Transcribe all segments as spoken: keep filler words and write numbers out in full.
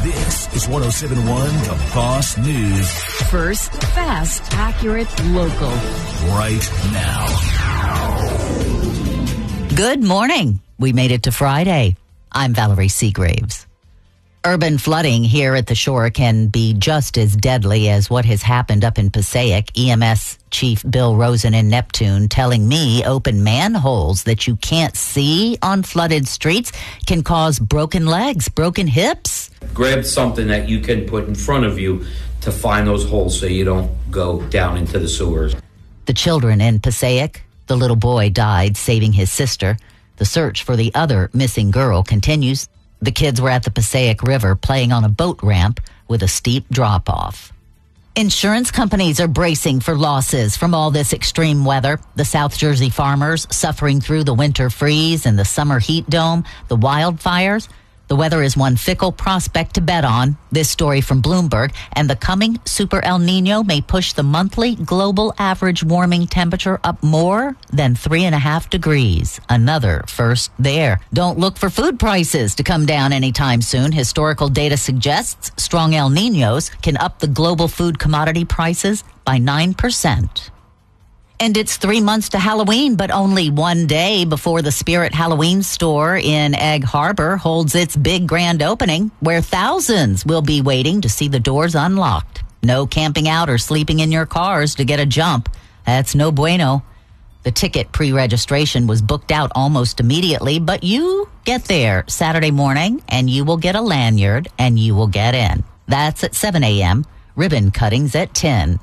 This is one oh seven point one The Boss News. First, fast, accurate, local. Right now. Good morning. We made it to Friday. I'm Valerie Seagraves. Urban flooding here at the shore can be just as deadly as what has happened up in Passaic. E M S Chief Bill Rosen in Neptune telling me open manholes that you can't see on flooded streets can cause broken legs, broken hips. Grab something that you can put in front of you to find those holes so you don't go down into the sewers. The children in Passaic, the little boy died saving his sister. The search for the other missing girl continues. The kids were at the Passaic River playing on a boat ramp with a steep drop-off. Insurance companies are bracing for losses from all this extreme weather. The South Jersey farmers suffering through the winter freeze and the summer heat dome, the wildfires. The weather is one fickle prospect to bet on. This story from Bloomberg. And the coming Super El Nino may push the monthly global average warming temperature up more than three and a half degrees. Another first there. Don't look for food prices to come down anytime soon. Historical data suggests strong El Ninos can up the global food commodity prices by nine percent. And it's three months to Halloween, but only one day before the Spirit Halloween store in Egg Harbor holds its big grand opening, where thousands will be waiting to see the doors unlocked. No camping out or sleeping in your cars to get a jump. That's no bueno. The ticket pre-registration was booked out almost immediately, but you get there Saturday morning, and you will get a lanyard, and you will get in. That's at seven a.m., ribbon cuttings at ten.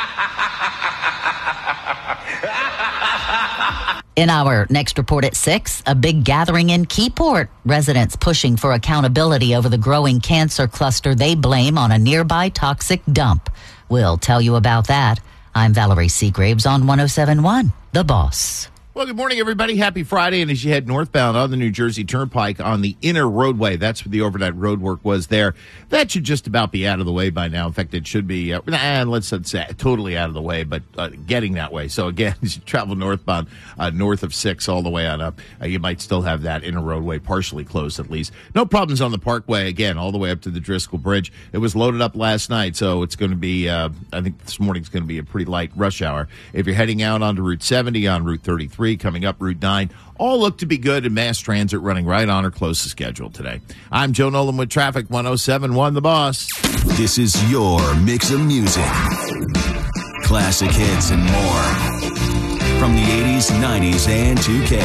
In our next report at six, a big gathering in Keyport. Residents pushing for accountability over the growing cancer cluster they blame on a nearby toxic dump. We'll tell you about that. I'm Valerie Seagraves on one oh seven point one, The Boss. Well, good morning, everybody. Happy Friday. And as you head northbound on the New Jersey Turnpike on the inner roadway, that's where the overnight road work was there. That should just about be out of the way by now. In fact, it should be, uh, nah, let's not say totally out of the way, but uh, getting that way. So, again, as you travel northbound, uh, north of six all the way on up, uh, you might still have that inner roadway partially closed at least. No problems on the Parkway, again, all the way up to the Driscoll Bridge. It was loaded up last night, so it's going to be, uh, I think this morning's going to be a pretty light rush hour. If you're heading out onto Route seventy, on Route thirty-three, coming up Route nine, all look to be good, and mass transit running right on or close to schedule today. I'm Joe Nolan with traffic. one oh seven point one The Boss. This is your mix of music, classic hits, and more from the eighties, nineties, and two K.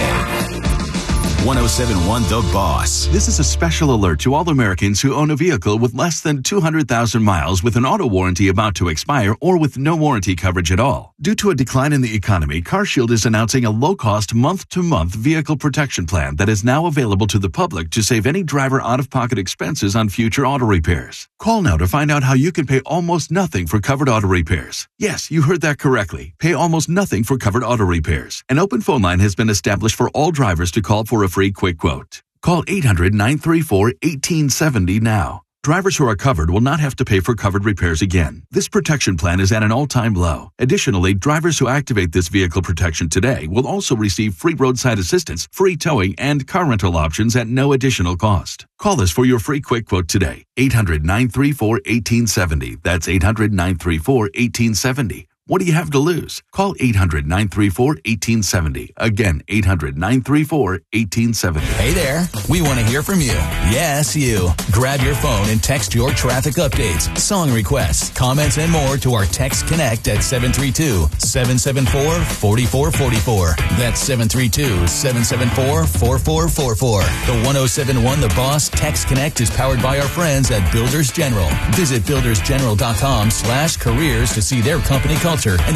one oh seven point one The Boss. This is a special alert to all Americans who own a vehicle with less than two hundred thousand miles with an auto warranty about to expire or with no warranty coverage at all. Due to a decline in the economy, CarShield is announcing a low-cost month-to-month vehicle protection plan that is now available to the public to save any driver out-of-pocket expenses on future auto repairs. Call now to find out how you can pay almost nothing for covered auto repairs. Yes, you heard that correctly. Pay almost nothing for covered auto repairs. An open phone line has been established for all drivers to call for a free quick quote. Call eight hundred, nine three four, one eight seven zero now. Drivers who are covered will not have to pay for covered repairs again. This protection plan is at an all-time low. Additionally, drivers who activate this vehicle protection today will also receive free roadside assistance, free towing, and car rental options at no additional cost. Call us for your free quick quote today. eight hundred, nine three four, one eight seven zero. That's eight hundred, nine three four, one eight seven zero. What do you have to lose? Call eight hundred, nine three four, one eight seven zero. Again, eight hundred, nine three four, one eight seven zero. Hey there, we want to hear from you. Yes, you. Grab your phone and text your traffic updates, song requests, comments, and more to our Text Connect at seven three two, seven seven four, four four four four. That's seven three two, seven seven four, four four four four. The one oh seven point one The Boss Text Connect is powered by our friends at Builders General. Visit builders general dot com slash careers to see their company culture and